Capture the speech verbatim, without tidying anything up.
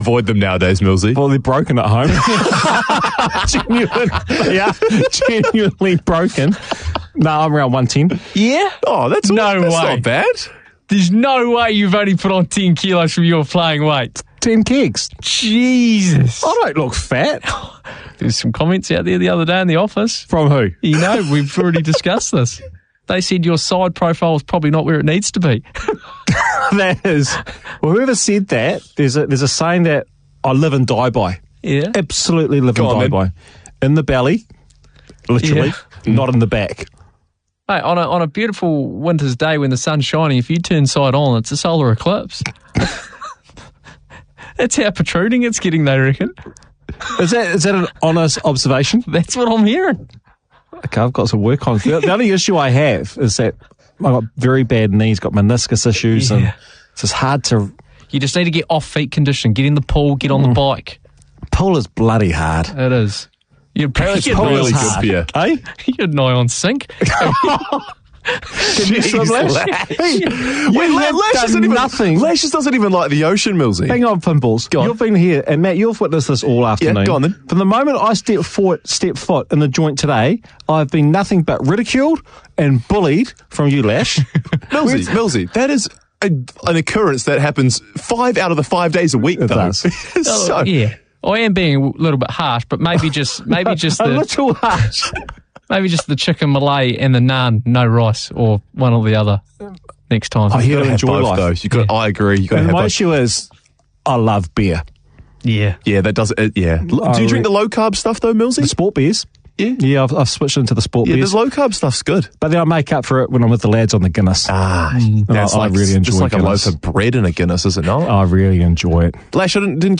avoid them nowadays, Millsy. Well, they're broken at home. Genuinely, yeah, genuinely broken. No, I'm around one ten. Yeah? Oh, that's, No that's way. not bad. There's no way you've only put on ten kilos from your playing weight. ten kegs. Jesus. I don't look fat. There's some comments out there the other day in the office. From who? You know, we've already discussed this. They said your side profile is probably not where it needs to be. That is. Well, whoever said that, there's a, there's a saying that I live and die by. Yeah. Absolutely live Go and on, die then. by. In the belly, literally, Yeah. not in the back. Hey, on a on a beautiful winter's day when the sun's shining, if you turn side on, it's a solar eclipse. That's how protruding it's getting, they reckon. Is that is that an honest observation? That's what I'm hearing. Okay, I've got some work on. The, the only issue I have is that I've got very bad knees, got meniscus issues, Yeah. and it's just hard to. You just need to get off feet condition, get in the pool, get on the bike. Pull is bloody hard. It is. You're, It's you're, pull really is good hard. for you. Eh? you're nigh on sync. Can you swim, Lash? Hey, you Wait, La- have Lash done doesn't even, nothing. Lash just doesn't even like the ocean, Millsy. Hang on, Pinballs. Go on. You've been here, and Matt, you've witnessed this all afternoon. go on then. From the moment I stepped foot, stepped foot in the joint today, I've been nothing but ridiculed and bullied from you, Lash. Millsy, Millsy, that is a, an occurrence that happens five out of the five days a week, It though. does. so, Yeah. I am being a little bit harsh, but maybe just maybe just a the little harsh. maybe just the chicken Malay and the naan, no rice, or one or the other next time. I you hear gotta to have enjoy both, life. though. You got, I agree. You got to And have my both. issue is, I love beer. Yeah. Yeah, that does it. Yeah. Do I you drink re- the low carb stuff though, The Millsy? sport beers. Yeah. Yeah, I've, I've switched into the sport Yeah, beers. the low carb stuff's good. But then I make up for it when I'm with the lads on the Guinness. Ah, I- I really enjoy It's like Guinness. a loaf of bread and a Guinness, is it not? I really enjoy it. Lash, I didn't, didn't